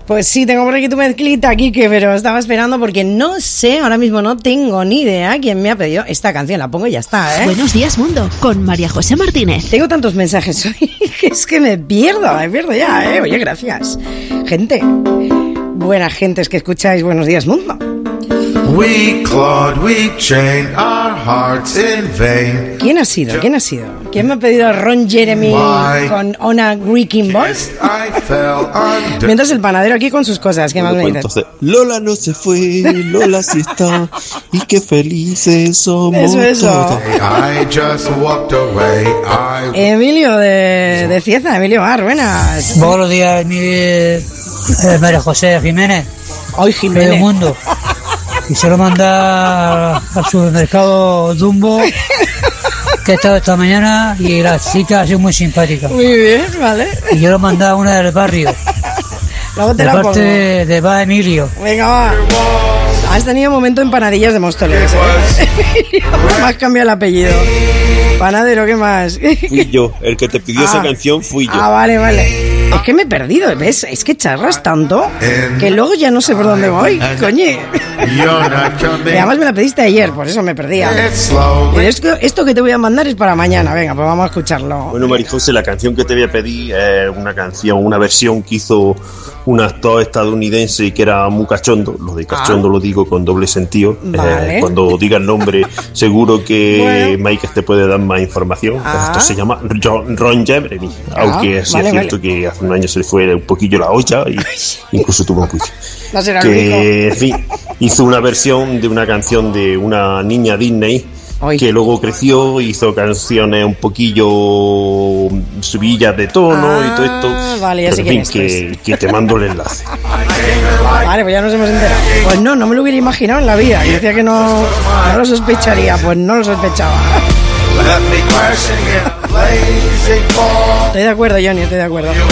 Pues sí, tengo por aquí tu mezclita, Quique, pero estaba esperando porque no sé, ahora mismo no tengo ni idea quién me ha pedido esta canción. La pongo y ya está, ¿eh? Buenos días, mundo, con María José Martínez. Tengo tantos mensajes hoy que es que me pierdo ya, ¿eh? Oye, gracias. Gente, buena gente es que escucháis Buenos días, mundo. We clawed, we chained our hearts in vain. ¿Quién ha sido? ¿Quién me ha pedido Ron Jeremy con On a Wrecking Ball? Mientras el panadero aquí con sus cosas, ¿qué más me dices? Entonces, Lola no se fue, Lola sí está, y qué felices somos todos. I just walked away. Emilio de Cieza, Emilio Bar, buenas. Buenos días, María José Jiménez. Hoy Jiménez. Medio mundo. Quisiera mandar al supermercado Dumbo, que he estado esta mañana, y la chica ha sido muy simpática. Muy bien, vale. Y quiero mandar una del barrio. Luego te de la parte pongo. de Va Emilio. Venga, va. Has tenido momento empanadillas de Móstoles, ¿eh? Me has cambiado el apellido. Panadero, ¿qué más? Fui yo, el que te pidió esa canción fui yo. Vale. Es que me he perdido, ¿ves? Es que charras tanto que luego ya no sé por dónde voy, coño. Y además me la pediste ayer, por eso me perdía. Y esto que te voy a mandar es para mañana, venga, pues vamos a escucharlo. Bueno, María José, la canción que te voy a pedir es una versión que hizo un actor estadounidense que era muy cachondo. Lo de cachondo lo digo con doble sentido. Vale. Cuando diga el nombre, seguro que Mike te puede dar más información. Esto se llama Ron Jeremy, aunque sí es cierto que hace un año se le fue un poquillo la olla y incluso tuvo un puño. No será Que, en fin, hizo una versión de una canción de una niña Disney que luego creció, hizo canciones un poquillo subillas de tono y todo esto. Vale, ya sé quién es. Que te mando el enlace. Vale, pues ya nos hemos enterado. Pues no me lo hubiera imaginado en la vida. Yo decía que no lo sospecharía, pues no lo sospechaba. Estoy de acuerdo, Johnny, estoy de acuerdo.